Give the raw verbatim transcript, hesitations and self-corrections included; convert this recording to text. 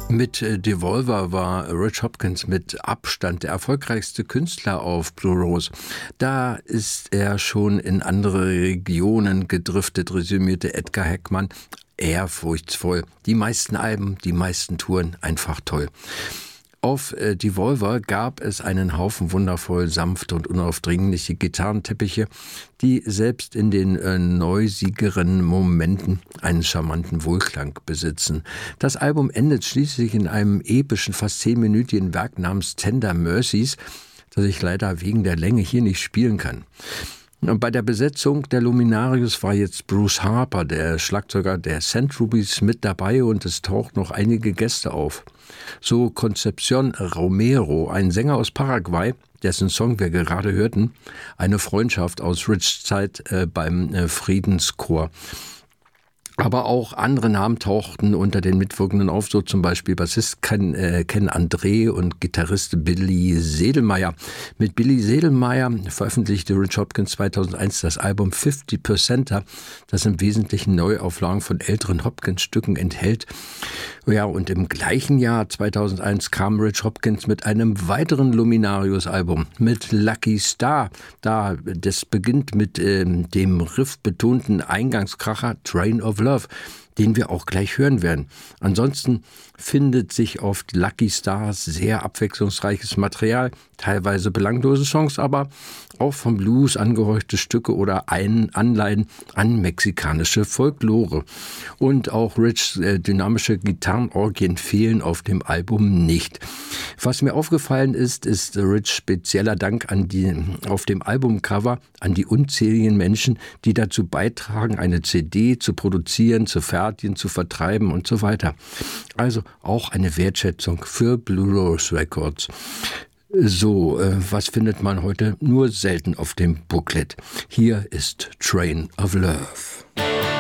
Mit äh, Devolver war Rich Hopkins mit Abstand der erfolgreichste Künstler auf Blue Rose. Da ist er schon in andere Regionen gedriftet, resümierte Edgar Heckmann. Ehrfurchtsvoll. Die meisten Alben, die meisten Touren, einfach toll. Auf äh, Devolver gab es einen Haufen wundervoll sanfte und unaufdringliche Gitarrenteppiche, die selbst in den äh, neusigeren Momenten einen charmanten Wohlklang besitzen. Das Album endet schließlich in einem epischen, fast zehnminütigen Werk namens Tender Mercies, das ich leider wegen der Länge hier nicht spielen kann. Bei der Besetzung der Luminarius war jetzt Bruce Harper, der Schlagzeuger der Saint Rubies, mit dabei und es taucht noch einige Gäste auf. So Concepcion Romero, ein Sänger aus Paraguay, dessen Song wir gerade hörten, eine Freundschaft aus Richs Zeit äh, beim äh, Friedenschor. Aber auch andere Namen tauchten unter den Mitwirkenden auf, so zum Beispiel Bassist Ken, äh, Ken André und Gitarrist Billy Sedelmeier. Mit Billy Sedelmeier veröffentlichte Rich Hopkins zweitausendeins das Album fifty Percenter, das im Wesentlichen Neuauflagen von älteren Hopkins-Stücken enthält. Ja, und im gleichen Jahr zweitausendeins kam Rich Hopkins mit einem weiteren Luminarius-Album, mit Lucky Star. Da, das beginnt mit ähm, dem riffbetonten Eingangskracher Train of Love, den wir auch gleich hören werden. Ansonsten findet sich auf Lucky Stars sehr abwechslungsreiches Material, teilweise belanglose Songs, aber auch vom Blues angeheuchte Stücke oder ein Anleihen an mexikanische Folklore. Und auch Richs äh, dynamische Gitarrenorgien fehlen auf dem Album nicht. Was mir aufgefallen ist, ist Richs spezieller Dank an die, auf dem Albumcover an die unzähligen Menschen, die dazu beitragen, eine C D zu produzieren, zu fertigen, zu vertreiben und so weiter. Also auch eine Wertschätzung für Blue Rose Records. So, äh, was findet man heute nur selten auf dem Booklet? Hier ist Train of Love.